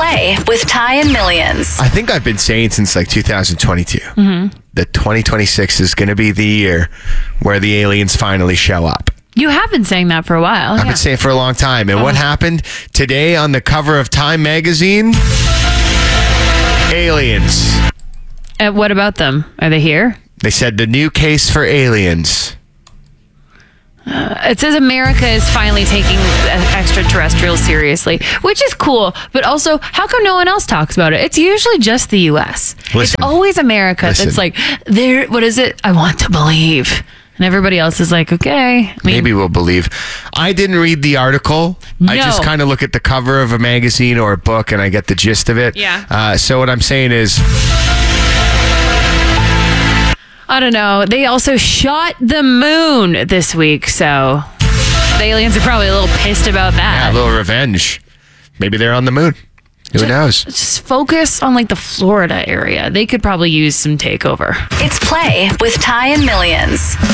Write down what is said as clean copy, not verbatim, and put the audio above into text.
Play with Ty and Millions. I think I've been saying since like 2022 that 2026 is going to be the year where the aliens finally show up. You have been saying that for a while. I've been saying it for a long time. And what happened today on the cover of Time magazine? Aliens. What about them? Are they here? They said the new case for aliens. It says America is finally taking extraterrestrials seriously, which is cool. But also, how come no one else talks about it? It's usually just the U.S. It's always America that's like, what is it? I want to believe. And everybody else is like, okay. Maybe we'll believe. I didn't read the article. No. I just kind of look at the cover of a magazine or a book and I get the gist of it. Yeah. So what I'm saying is... I don't know. They also shot the moon this week, so the aliens are probably a little pissed about that. Yeah, a little revenge. Maybe they're on the moon. Who knows? Just focus on like the Florida area. They could probably use some takeover. It's Play with Ty and Millions.